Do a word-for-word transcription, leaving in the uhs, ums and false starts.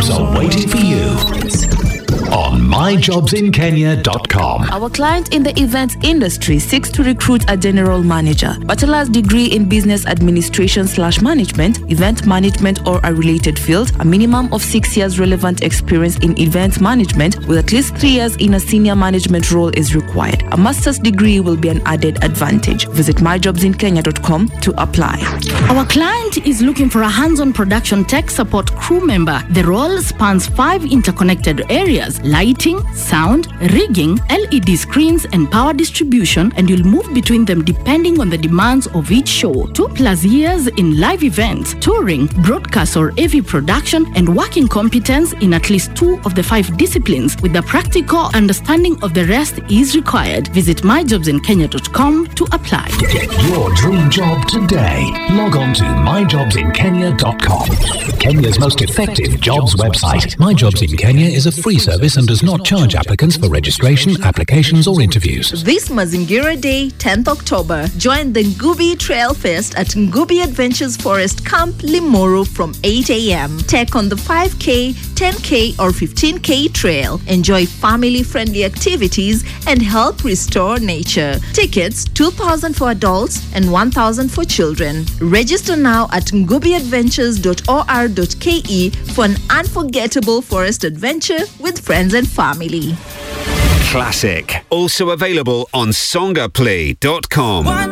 jobs are waiting for you on my jobs in kenya dot com. Our client in the events industry seeks to recruit a general manager, bachelor's degree in business administration slash management, event management or a related field, a minimum of six years relevant experience in event management with at least three years in a senior management role is required. A master's degree will be an added advantage. Visit my jobs in kenya dot com to apply. Our client is looking for a hands-on production tech support crew member. The role spans five interconnected areas: lighting, sound, rigging, L E D screens, and power distribution, and you'll move between them depending on the demands of each show. Two plus years in live events, touring, broadcast or A V production, and working competence in at least two of the five disciplines with a practical understanding of the rest is required. Visit my jobs in kenya dot com to apply. Get your dream job today. Log on to my jobs in kenya dot com. Kenya's most effective jobs website. My Jobs in Kenya is a free service and does not charge applicants for registration, applications or interviews. This Mazingira Day, tenth October, join the Ngubi Trail Fest at Ngubi Adventures Forest Camp, Limuru from eight a.m. Take on the five K, ten K or fifteen K trail. Enjoy family-friendly activities and help restore nature. Tickets two thousand for adults and one thousand for children. Register now at ngubi adventures dot o r dot k e for an unforgettable forest adventure with friends and family. Classic. Also available on songaplay dot com.